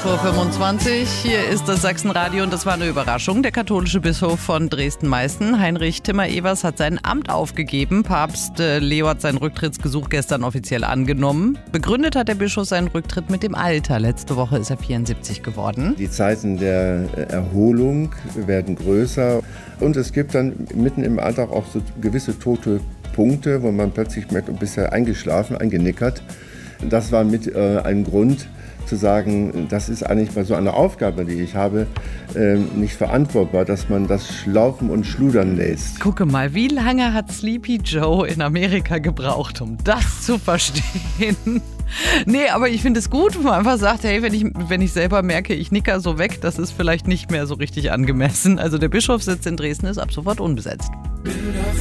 11.25 Uhr, hier ist das Sachsenradio und das war eine Überraschung. Der katholische Bischof von Dresden-Meißen, Heinrich Timmer-Evers, hat sein Amt aufgegeben. Papst Leo hat sein Rücktrittsgesuch gestern offiziell angenommen. Begründet hat der Bischof seinen Rücktritt mit dem Alter. Letzte Woche ist er 74 geworden. Die Zeiten der Erholung werden größer und es gibt dann mitten im Alltag auch so gewisse tote Punkte, wo man plötzlich merkt, du bist ja eingeschlafen, eingenickert. Das war mit ein Grund zu sagen, das ist eigentlich bei so einer Aufgabe, die ich habe, nicht verantwortbar, dass man das schlaufen und schludern lässt. Gucke mal, wie lange hat Sleepy Joe in Amerika gebraucht, um das zu verstehen? Nee, aber ich finde es gut, wenn man einfach sagt, hey, wenn ich selber merke, ich nicker so weg, das ist vielleicht nicht mehr so richtig angemessen. Also der Bischofssitz in Dresden ist ab sofort unbesetzt.